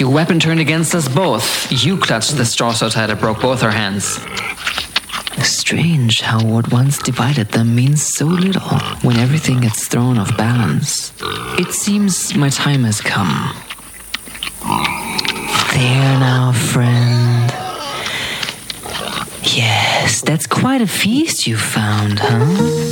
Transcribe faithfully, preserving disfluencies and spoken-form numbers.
Your weapon turned against us both. You clutched the straw so tight it broke both our hands. Strange how what once divided them means so little when everything gets thrown off balance. It seems my time has come. There now, friend. Yes, that's quite a feast you found, huh?